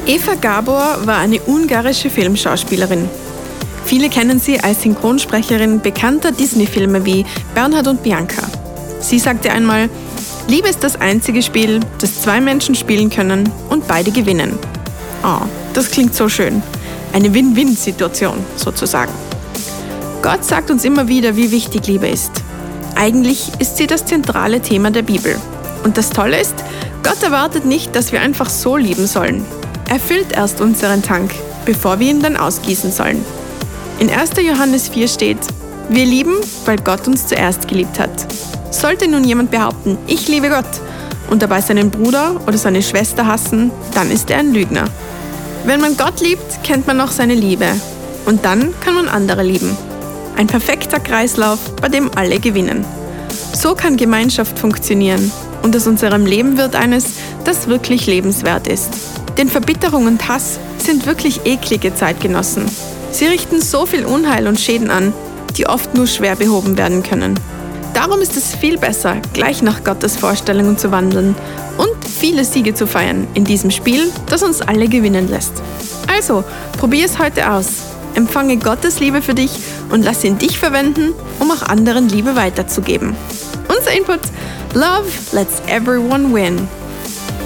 Eva Gabor war eine ungarische Filmschauspielerin. Viele kennen sie als Synchronsprecherin bekannter Disney-Filme wie Bernhard und Bianca. Sie sagte einmal: Liebe ist das einzige Spiel, das zwei Menschen spielen können und beide gewinnen. Oh, das klingt so schön. Eine Win-Win-Situation sozusagen. Gott sagt uns immer wieder, wie wichtig Liebe ist. Eigentlich ist sie das zentrale Thema der Bibel. Und das Tolle ist, Gott erwartet nicht, dass wir einfach so lieben sollen. Er füllt erst unseren Tank, bevor wir ihn dann ausgießen sollen. In 1. Johannes 4 steht: Wir lieben, weil Gott uns zuerst geliebt hat. Sollte nun jemand behaupten, ich liebe Gott, und dabei seinen Bruder oder seine Schwester hassen, dann ist er ein Lügner. Wenn man Gott liebt, kennt man auch seine Liebe. Und dann kann man andere lieben. Ein perfekter Kreislauf, bei dem alle gewinnen. So kann Gemeinschaft funktionieren. Und aus unserem Leben wird eines, das wirklich lebenswert ist. Denn Verbitterung und Hass sind wirklich eklige Zeitgenossen. Sie richten so viel Unheil und Schäden an, die oft nur schwer behoben werden können. Darum ist es viel besser, gleich nach Gottes Vorstellungen zu wandeln und viele Siege zu feiern in diesem Spiel, das uns alle gewinnen lässt. Also, probier es heute aus. Empfange Gottes Liebe für dich und lass ihn dich verwenden, um auch anderen Liebe weiterzugeben. Unser Input: Love lets everyone win.